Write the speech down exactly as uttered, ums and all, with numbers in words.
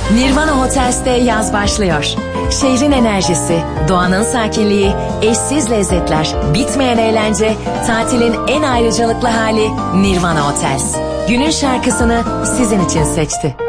Nirvana Hotels'te yaz başlıyor. Şehrin enerjisi, doğanın sakinliği, eşsiz lezzetler, bitmeyen eğlence, tatilin en ayrıcalıklı hali Nirvana Hotels. Günün şarkısını sizin için seçti.